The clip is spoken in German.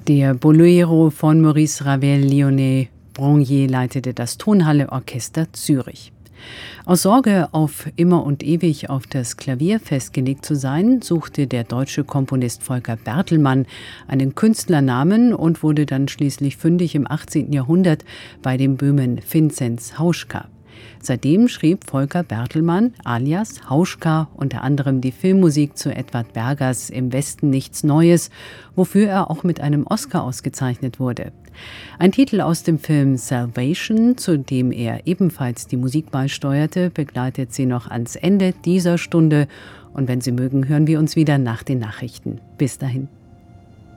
Der Bolero von Maurice Ravel, Lyonnais Brangier leitete das Tonhalle Orchester Zürich. Aus Sorge, auf immer und ewig auf das Klavier festgelegt zu sein, suchte der deutsche Komponist Volker Bertelmann einen Künstlernamen und wurde dann schließlich fündig im 18. Jahrhundert bei dem Böhmen Vinzenz Hauschka. Seitdem schrieb Volker Bertelmann alias Hauschka unter anderem die Filmmusik zu Edward Bergers Im Westen nichts Neues, wofür er auch mit einem Oscar ausgezeichnet wurde. Ein Titel aus dem Film Salvation, zu dem er ebenfalls die Musik beisteuerte, begleitet Sie noch ans Ende dieser Stunde. Und wenn Sie mögen, hören wir uns wieder nach den Nachrichten. Bis dahin.